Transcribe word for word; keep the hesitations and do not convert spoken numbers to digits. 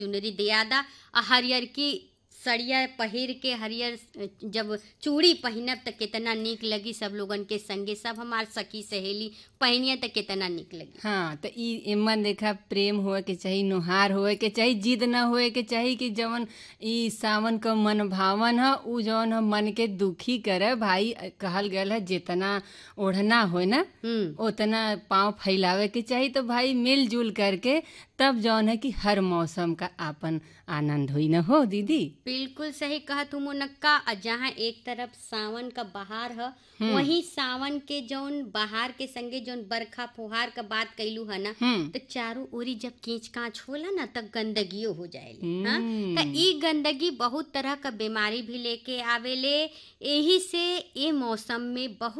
चुनरी दियादा आ हरियर की सड़िया पहिर के हरियर जब चूड़ी पहिनब त कितना निक लगी। सब लोगन के संगे सब हमार सखी सहेली पहिनिया त कितना निक लगी। हाँ तो ई एमन देखा प्रेम होए के चाही, नुहार होए के चाही, जिद न होए के चाही कि जवन ई सावन क मन भावन ह उ जवन ह मन के दुखी करे। भाई कहल गयल है जितना ओढ़ना होए ना हम्म उतना पाँव फैलावे के चाही। तो भाई मिलजुल करके तब जौन है कि हर मौसम का आपन आनंद हुई न हो दीदी। बिल्कुल सही कहा तुम नक्का। जहाँ एक तरफ सावन का बहार है वहीं सावन के जौन बहार के संगे जौन बरखा फुहार का बात कैलू है ना तो चारों ओरी जब कीच कांच होला ना तब गंदगियो हो जाएली। हाँ तो ई गंदगी बहुत तरह का बीमारी भी लेके आवेले। यही से ए मौसम में बहुत